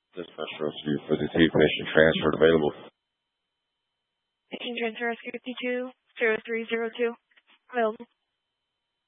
Dispatch rescue 52, patient transferred available. Patient transfer rescue 52, 0302, available.